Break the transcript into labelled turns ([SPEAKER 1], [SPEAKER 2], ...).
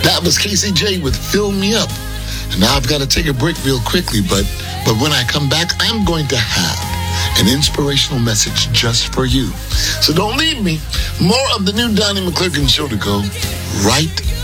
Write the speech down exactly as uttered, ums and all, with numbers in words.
[SPEAKER 1] That was Casey J with Fill Me Up. And now I've got to take a break real quickly, but, but when I come back, I'm going to have an inspirational message just for you. So don't leave me. More of the new Donnie McClurkin show to go right